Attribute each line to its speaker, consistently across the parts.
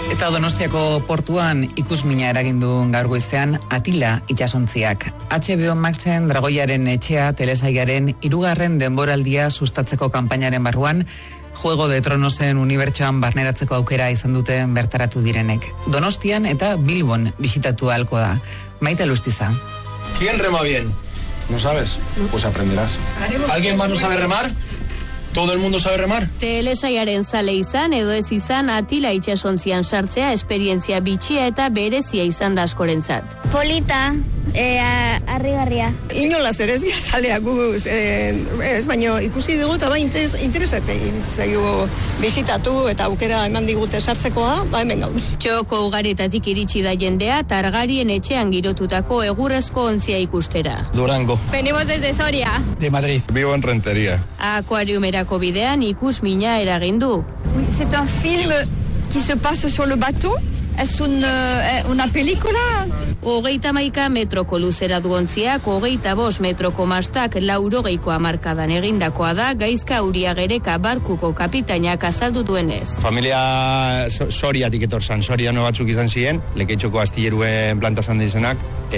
Speaker 1: Eta Donostiako portuan ikusmina eragindu gaur goizean Atila itsasontziak. HBO Maxen Dragoiaren etxea telesailaren 3. denboraldia sustatzeko kanpainaren barruan Juego de Tronosen unibertsoan barneratzeko aukera izan dute bertaratu direnek. Donostian eta Bilbon bisitatu ahalko da. Maite Lustiza.
Speaker 2: ¿Quién rema bien? ¿No sabes? Pues aprenderás. ¿Alguien más no sabe remar? ¿Todo el mundo sabe remar?
Speaker 3: Telesailaren zale izan edo ez izan Atila itsasontzian sartzea esperientzia bitxia eta berezia izan da askorentzat.
Speaker 4: Polita, harrigarria.
Speaker 5: Inolaz ere ez zaleak ez baino ikusi dugu eta interesate zaio bisitatu eta aukera eman digute sartzekoa, hemen gaude.
Speaker 3: Txoko ugaretatik iritsi da jendea Targarien etxean girotutako egurrezko ontzia ikustera.
Speaker 2: Durango.
Speaker 4: Venimos desde Soria.
Speaker 6: De Madrid.
Speaker 7: Vivo en Rentería.
Speaker 3: Akuariumerako bidean ikusmina eragin du.
Speaker 8: Oui, c'est un film qui se passe sur le bateau. Es una película.
Speaker 3: 31 metroko luzera du ontziak, 25 metroko mastak 80ko hamarkadan egindakoa da, Gaizka Uriagereka barkuko kapitainak azaldu duenez.
Speaker 6: Familia Soriatik etorsan, Soriano batzuk izan ziren, Lekeitxoko astilleruen planta zan dizenak,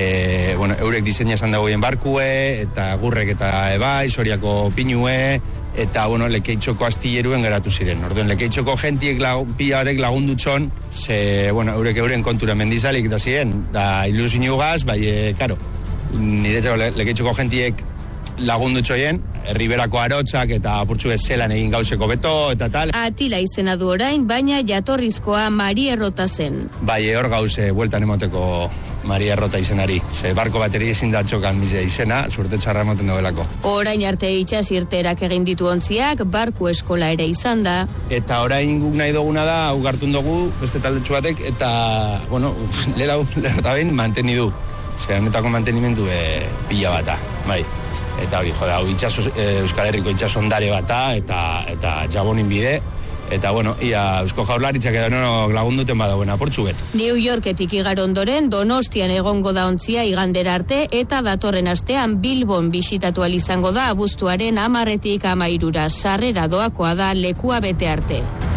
Speaker 6: eurek diseina esan dagoen barkue, eta gurrek eta ebai, Soriako pinue, eta, Lekeitxoko astilleruen geratu ziren. Orduen, Lekeitxoko gentiek pila batek lagundutxon, eurek euren kontura mendizalik da ziren, da ilusio gaz, karo, niretzako Lekeitxoko gentiek lagundutxoien, Riberako arotzak eta apurtxu zelan egin gauzeko beto, eta tal.
Speaker 3: Atila izena du orain, baina jatorrizkoa Mari Errota zen.
Speaker 6: Hor gauze, bueltan emoteko Mari Errota izenari. Ze barko bateri ezin da txokan mizea izena, surte txarra emoten dobelako.
Speaker 3: Orain arte itxasirterak egin ditu ontziak, barku eskola ere izan da.
Speaker 6: Eta orain guk nahi duguna da, ugartun dugu, beste taldetxu batek, eta, lehera eta behin manteni du. Zer, honetako mantenimendu pila bata, bai. Eta hori, Euskal Herriko itxasondare bata, eta jabonin bide, eta, ia Eusko Jaurlaritzak edo lagunduten badagoen apurtxu bet.
Speaker 3: New Yorketik igar ondoren, Donostian egongo da ontzia igandera arte, eta datorren astean Bilbon bisitatu izango da abuztuaren 10-tik 13, sarrera doakoa da lekua bete arte.